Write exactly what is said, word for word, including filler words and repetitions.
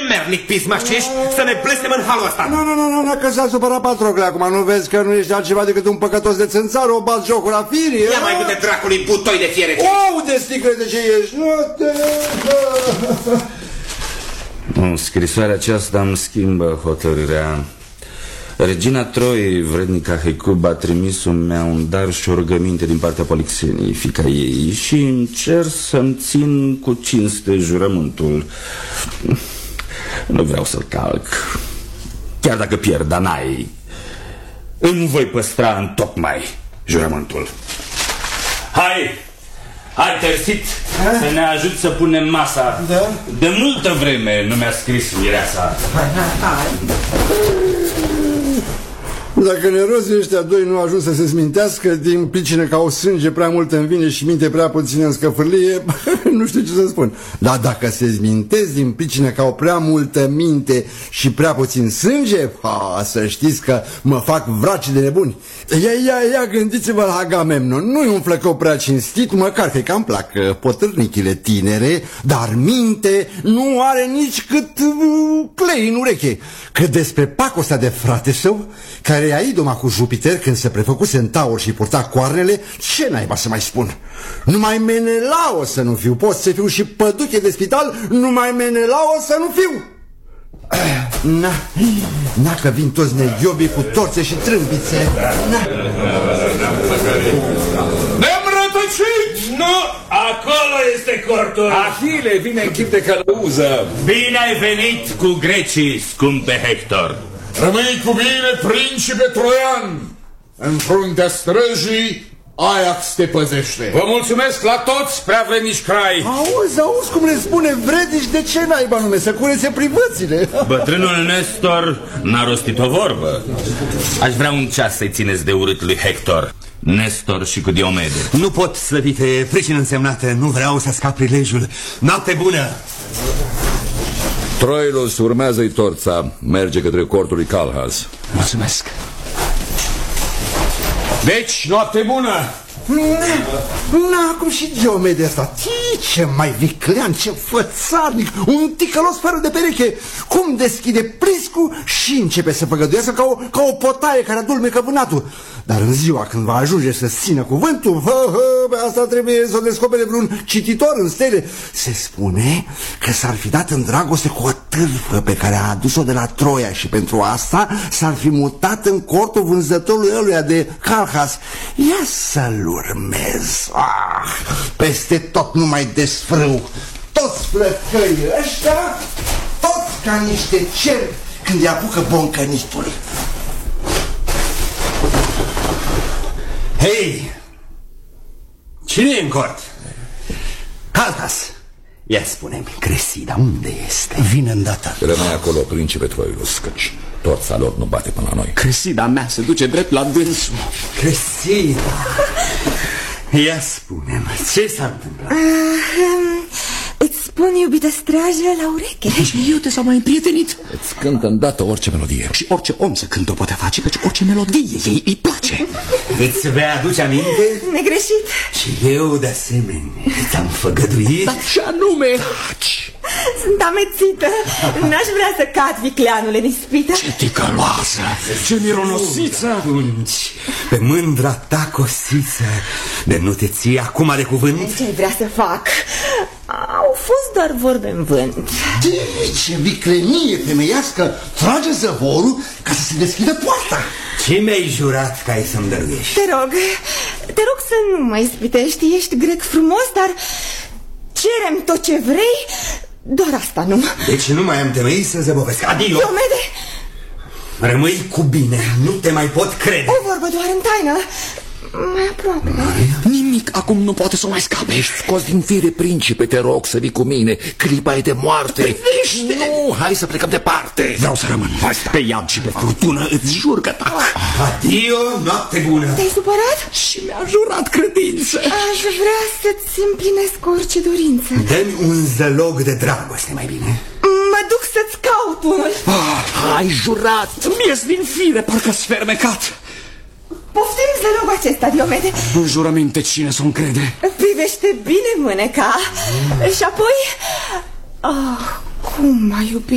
temernic pismașești să ne blestem în halul ăsta. Nu, nu, nu, nu, nu, că s-a supărat Patrocle acum. Nu vezi că nu ești altceva decât un păcătos de țânțar, o bați jocul la firie? Ia mai du-te dracului butoi de fiere. O, de sticlă de ce ești? Nu te... În scrisoarea aceasta îmi schimbă hotărârea. Regina Troiei, vrednica Hecub, a trimis un un dar și o rugăminte din partea Polixenii, fiica ei, și îmi cer să-mi țin cu cinste jurământul. Nu vreau să-l calc. Chiar dacă pierd Danaii, îmi voi păstra întocmai jurământul. Hai! Hai, Tersit, ha? Să ne ajut să punem masa. Da? De multă vreme nu mi-a scris mireasa. Hai, hai, hai. Dacă nerozii ăștia doi nu ajung să se smintească din pricină că au sânge prea mult în vine și minte prea puțin în scăfârlie, nu știu ce să spun. Dar dacă se smintesc din pricină că au prea multă minte și prea puțin sânge, ha, să știți că mă fac vraci de nebuni. Ia, ia, ia, gândiți-vă la Agamemnon. Nu-i un flăcău prea cinstit, măcar că cam plac potârnichile tinere, dar minte nu are nici cât uh, clei în ureche. Că despre pacul ăsta de frate său, care era idoma cu Jupiter când se prefăcuse în taur și purta coarnele, ce naiba să mai spun? Numai Menelao să nu fiu. Pot să fiu și păduche de spital, numai Menelao să nu fiu. Na, na că vin toți neghiobii cu torțe și trâmbițe. Na. Ne-am rătăcit! Nu, acolo este cortul. Ahile vine în chip de călăuză. Bine ai venit cu grecii, scumpe Hector. Rămâi cu bine, principe troian. În fruntea străjii Ajax te păzește. Vă mulțumesc la toți, prea vrednici crai. Auzi, auzi cum le spune vrednici, de ce naiba nume, să curețe privățile. Bătrânul Nestor n-a rostit o vorbă. Aș vrea un ceas să-i țineți de urât lui Hector, Nestor și cu Diomede. Nu pot, slăvite, pricină însemnată, nu vreau să scap prilejul. Noapte bună! Troilos, urmează-i torța. Merge către cortul lui Calhas. Mulțumesc. Deci, noapte bună! Na, acum și Diomede ăsta. Ce mai viclean, ce fățarnic. Un ticălos fără de pereche. Cum deschide priscul și începe să făgăduiască ca o, ca o potaie care adulmecă vânatul. Dar în ziua când va ajunge să țină cuvântul, hă, hă, asta trebuie să o descopere vreun cititor în stele. Se spune că s-ar fi dat în dragoste cu o târfă pe care a adus-o de la Troia și pentru asta s-ar fi mutat în cortul vânzătorului ăluia de Calhas. Ia să-l urmez. Ah, peste tot numai desfrâu. Toți flăcăii ăștia, toți ca niște cerbi când îi apucă boncănitul. Hei! Cine e în cort? Calhas! Ia spune-mi, Cresida, unde este? Vine îndată. Rămâi acolo, principe Troilos, căci torța lor nu bate până la noi. Cresida mea se duce drept la dânsul. Cresida! Ia spune-mi, ce s-a întâmplat? Uh, îți spun, iubită strajă, la ureche. Deci eu te s-au mai împrietenit. Îți cântă îndată orice melodie. Și orice om să cântă o poate face, căci orice melodie ei îi place. Îți vei aduce aminte? Negreșit. Și eu de asemenea ți-am făgăduit. Dar ce anume? Taci! Sunt amețită. N-aș vrea să cad, vicleanule, în ispită. Ce ticăloasă, ce mironosiță. Atunci, pe mândra ta cosiță, de nu te ții acum de cuvânt? Ce ai vrea să fac? Au fost doar vorbe în vânt. Ce viclenie femeiască. Trage zăvorul ca să se deschidă poarta. Ce mi-ai jurat că ai să-mi dăruiești? Te rog, te rog să nu mă ispitești. Ești grec frumos, dar cerem tot ce vrei, doar asta nu. Deci nu mai am temei să zăbovesc. Adio! Diomede! Rămâi cu bine, nu te mai pot crede. O vorbă doar în taină. Mai aproape. Nimic acum nu poate să mai scape. Ești scos din fire, principe, te rog să vii cu mine. Clipa e de moarte. Privește! Nu, hai să plecăm departe. Vreau să rămân. Pe iad și pe furtună îți jur că tac. Adio, noapte bună. Te-ai supărat? Și mi-a jurat credință. Aș vrea să-ți împlinesc orice dorință. Dă-mi un zălog de dragoste, mai bine. Mă duc să-ți caut unul. Ah, ai jurat. Mi-ești din fire, parcă-s fermecat. Poftim zălogul acesta, Diomede. În jurăminte cine să-mi crede? Privește bine mâneca. Și apoi... Oh, cum m-a iubit.